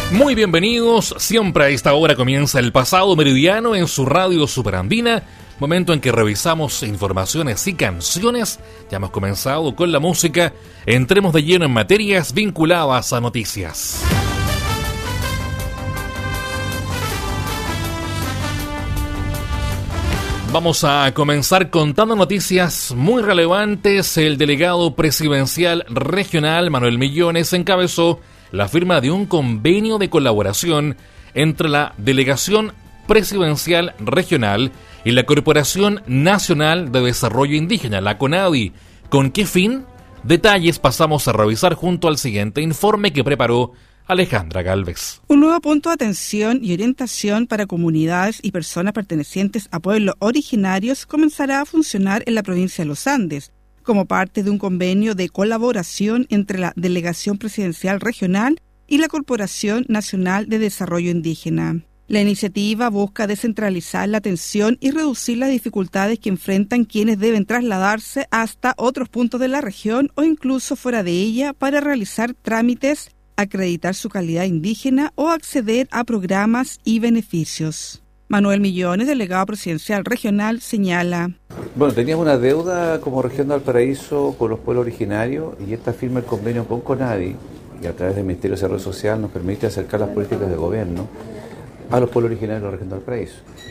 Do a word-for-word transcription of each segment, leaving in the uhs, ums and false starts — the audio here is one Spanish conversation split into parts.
Muy bienvenidos, siempre a esta hora comienza el pasado meridiano en su radio Superandina, momento en que revisamos informaciones y canciones. Ya hemos comenzado con la música, entremos de lleno en materias vinculadas a noticias. Vamos a comenzar contando noticias muy relevantes. El delegado presidencial regional Manuel Millones encabezó la firma de un convenio de colaboración entre la Delegación Presidencial Regional y la Corporación Nacional de Desarrollo Indígena, la CONADI. ¿Con qué fin? Detalles pasamos a revisar junto al siguiente informe que preparó Alejandra Galvez. Un nuevo punto de atención y orientación para comunidades y personas pertenecientes a pueblos originarios comenzará a funcionar en la provincia de Los Andes, como parte de un convenio de colaboración entre la Delegación Presidencial Regional y la Corporación Nacional de Desarrollo Indígena. La iniciativa busca descentralizar la atención y reducir las dificultades que enfrentan quienes deben trasladarse hasta otros puntos de la región o incluso fuera de ella para realizar trámites, acreditar su calidad indígena o acceder a programas y beneficios. Manuel Millones, delegado presidencial regional, señala: Bueno, teníamos una deuda como región de Valparaíso con los pueblos originarios y esta firma el convenio con CONADI y a través del Ministerio de Desarrollo Social nos permite acercar las políticas de gobierno a los pueblos originarios de la región de Valparaíso.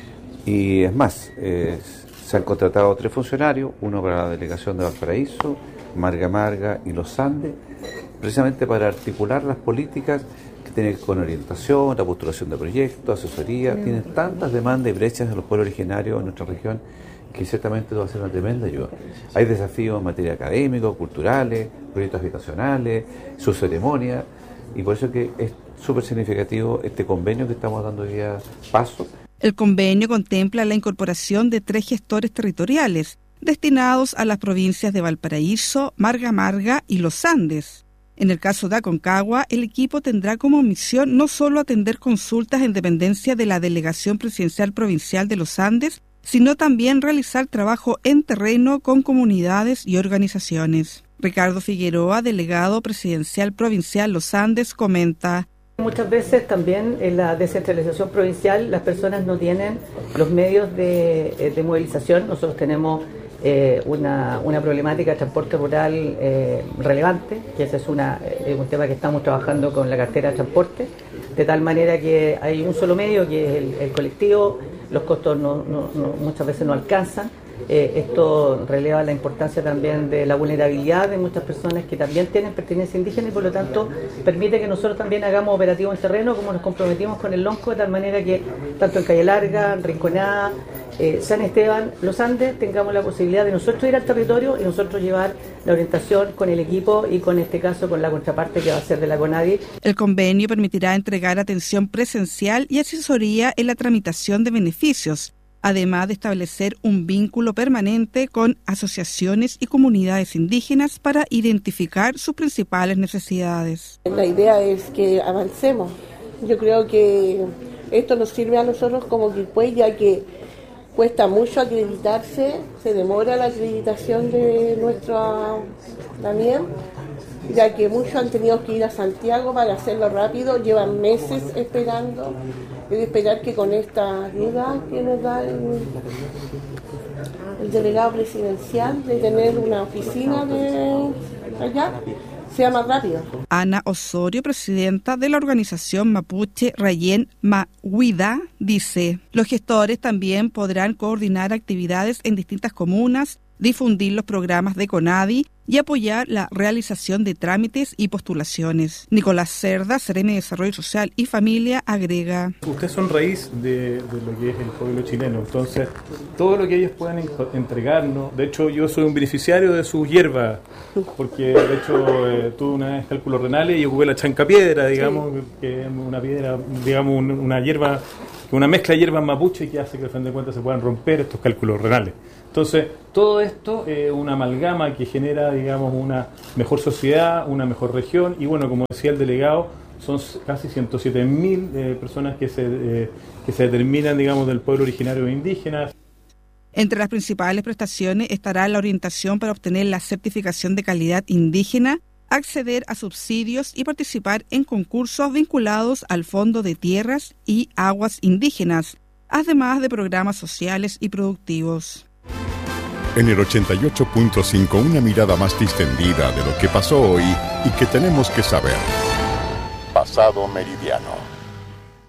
Y es más, eh, se han contratado tres funcionarios, uno para la delegación de Valparaíso, Marga Marga y Los Andes, precisamente para articular las políticas que tienen que ver con orientación, la postulación de proyectos, asesoría. Bien. Tienen tantas demandas y brechas de los pueblos originarios en nuestra región que ciertamente va a ser una tremenda ayuda. Hay desafíos en materia académica, culturales, proyectos habitacionales, su ceremonia, y por eso que es súper significativo este convenio que estamos dando hoy día paso. El convenio contempla la incorporación de tres gestores territoriales destinados a las provincias de Valparaíso, Marga Marga y Los Andes. En el caso de Aconcagua, el equipo tendrá como misión no solo atender consultas en dependencia de la Delegación Presidencial Provincial de Los Andes, sino también realizar trabajo en terreno con comunidades y organizaciones. Ricardo Figueroa, delegado presidencial provincial Los Andes, comenta: Muchas veces también en la descentralización provincial las personas no tienen los medios de, de movilización. Nosotros tenemos eh, una, una problemática de transporte rural eh, relevante, que ese es una, eh, un tema que estamos trabajando con la cartera de transporte, de tal manera que hay un solo medio que es el, el colectivo, los costos no, no, no, muchas veces no alcanzan. Eh, esto releva la importancia también de la vulnerabilidad de muchas personas que también tienen pertenencia indígena y por lo tanto permite que nosotros también hagamos operativos en terreno como nos comprometimos con el LONCO, de tal manera que tanto en Calle Larga, Rinconada, eh, San Esteban, Los Andes tengamos la posibilidad de nosotros ir al territorio y nosotros llevar la orientación con el equipo y con este caso con la contraparte que va a ser de la CONADI. El convenio permitirá entregar atención presencial y asesoría en la tramitación de beneficios, además de establecer un vínculo permanente con asociaciones y comunidades indígenas para identificar sus principales necesidades. La idea es que avancemos. Yo creo que esto nos sirve a nosotros como Quilpué, ya que cuesta mucho acreditarse, se demora la acreditación de nuestra también, ya que muchos han tenido que ir a Santiago para hacerlo rápido, llevan meses esperando. Es de esperar que con esta ayuda que nos da el, el delegado presidencial de tener una oficina de allá sea más rápido. Ana Osorio, presidenta de la organización mapuche Rayén Mahuida, dice: los gestores también podrán coordinar actividades en distintas comunas, difundir los programas de CONADI y apoyar la realización de trámites y postulaciones. Nicolás Cerda, Seremi de Desarrollo Social y Familia, agrega: ustedes son raíz de, de lo que es el pueblo chileno, entonces todo lo que ellos puedan entregarnos, de hecho yo soy un beneficiario de sus hierbas, porque de hecho eh, tuve una vez cálculos renales y ocupé la chanca piedra, digamos, sí. que es una piedra, digamos, una hierba, una mezcla de hierbas mapuche que hace que al fin de cuentas se puedan romper estos cálculos renales. Entonces, todo esto es eh, una amalgama que genera, digamos, una mejor sociedad, una mejor región, y bueno, como decía el delegado, son casi ciento siete mil eh, personas que se, eh, que se determinan, digamos, del pueblo originario indígena. Entre las principales prestaciones estará la orientación para obtener la certificación de calidad indígena, acceder a subsidios y participar en concursos vinculados al Fondo de Tierras y Aguas Indígenas, además de programas sociales y productivos. En el ochenta y ocho punto cinco, una mirada más distendida de lo que pasó hoy y que tenemos que saber. Pasado Meridiano.